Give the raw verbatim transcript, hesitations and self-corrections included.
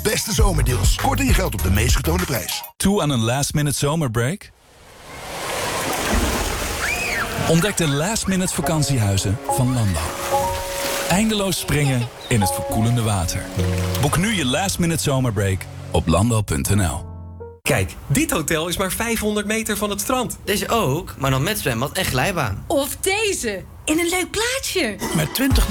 beste zomerdeals. Korting je geld op de meest getoonde prijs. Toe aan een last-minute zomerbreak? Ontdek de last-minute vakantiehuizen van Landal. Eindeloos springen in het verkoelende water. Boek nu je last-minute zomerbreak op landal punt n l. Kijk, dit hotel is maar vijfhonderd meter van het strand. Deze ook, maar dan met zwembad en glijbaan. Of deze, in een leuk plaatsje. Met twintig